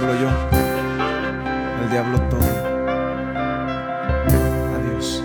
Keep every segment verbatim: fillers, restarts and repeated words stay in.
solo yo. El diablo todo. Adiós.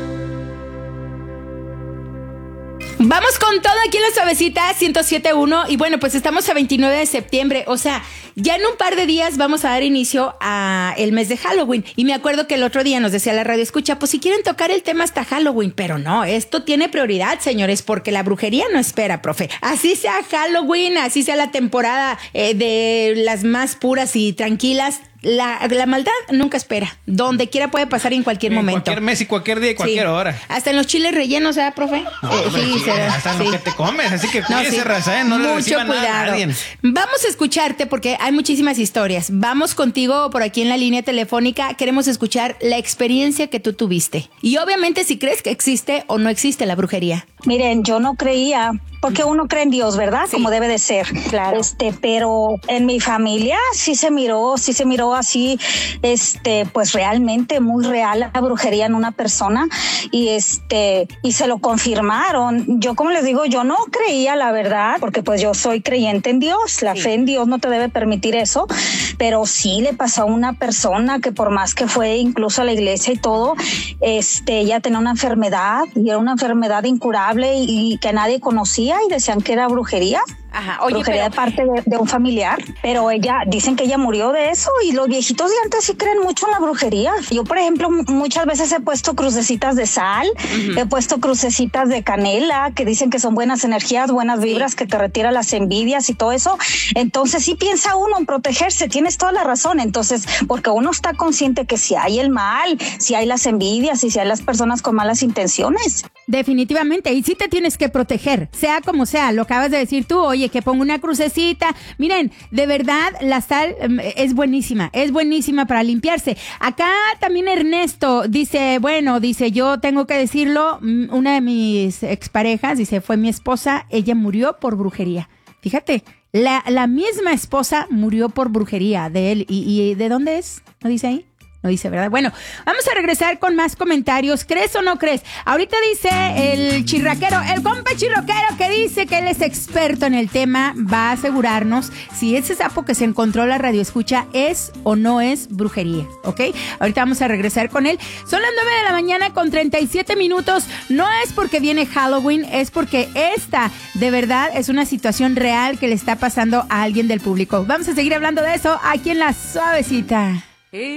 Vamos con todo aquí en La Suavecita ciento siete punto uno. Y bueno, pues estamos a veintinueve de septiembre. O sea, ya en un par de días vamos a dar inicio a el mes de Halloween. Y me acuerdo que el otro día nos decía la radio escucha, pues si quieren tocar el tema hasta Halloween. Pero no, esto tiene prioridad, señores, porque la brujería no espera, profe. Así sea Halloween, así sea la temporada eh, de las más puras y tranquilas. La, la maldad nunca espera. Donde quiera puede pasar en cualquier en momento. Cualquier mes y cualquier día y cualquier sí. hora. Hasta en los chiles rellenos, ¿verdad, profe? No, eh, hombre, sí, sí, se da, hasta en sí. lo que te comes. Así que No, cuídese, sí. raza, ¿eh? No le Mucho reciban nada a cuidado. nadie. Vamos a escucharte porque hay muchísimas historias. Vamos contigo por aquí en la línea telefónica. Queremos escuchar la experiencia que tú tuviste. Y obviamente si crees que existe o no existe la brujería. Miren, yo no creía, porque uno cree en Dios, ¿verdad? Sí. Como debe de ser. Claro. Este, pero en mi familia sí se miró, sí se miró así, este, pues realmente muy real la brujería en una persona y este, y se lo confirmaron. Yo, como les digo, yo no creía, la verdad, porque pues yo soy creyente en Dios. La sí. fe en Dios no te debe permitir eso, pero sí le pasó a una persona que por más que fue incluso a la iglesia y todo, este, ella tenía una enfermedad y era una enfermedad incurable y, y que nadie conocía y decían que era brujería. Ajá. Oye, brujería pero... de parte de, de un familiar, pero ella, dicen que ella murió de eso y los viejitos de antes sí creen mucho en la brujería. Yo, por ejemplo, m- muchas veces he puesto crucecitas de sal, uh-huh. he puesto crucecitas de canela, que dicen que son buenas energías, buenas vibras, sí. que te retira las envidias y todo eso. Entonces sí piensa uno en protegerse, tienes toda la razón. Entonces, porque uno está consciente que si hay el mal, si hay las envidias y si hay las personas con malas intenciones. Definitivamente, y sí te tienes que proteger, sea como sea, lo acabas de decir tú, oye, que pongo una crucecita. Miren, de verdad, la sal eh, es buenísima, es buenísima para limpiarse. Acá también Ernesto dice, bueno, dice, yo tengo que decirlo, una de mis exparejas, dice, fue mi esposa, ella murió por brujería. Fíjate, la, la misma esposa murió por brujería de él. ¿Y, y de dónde es? ¿No dice ahí? No dice, ¿verdad? Bueno, vamos a regresar con más comentarios. ¿Crees o no crees? Ahorita dice el chirraquero, el compa chirroquero que dice que él es experto en el tema, va a asegurarnos si ese sapo que se encontró la radio escucha es o no es brujería, ¿ok? Ahorita vamos a regresar con él. Son las nueve de la mañana con treinta y siete minutos. No es porque viene Halloween, es porque esta, de verdad, es una situación real que le está pasando a alguien del público. Vamos a seguir hablando de eso aquí en La Suavecita.